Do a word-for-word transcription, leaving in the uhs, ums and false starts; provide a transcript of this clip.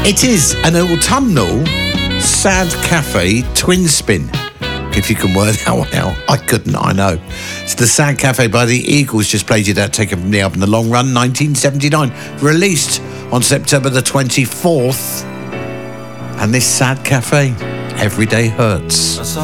It is an autumnal sad cafe twin spin. If you can word that one out. I couldn't, I know. It's the Sad Cafe by the Eagles. Just played you that, taken from the album The Long Run, nineteen seventy-nine. Released on September the twenty-fourth. And this Sad Cafe, Every Day Hurts.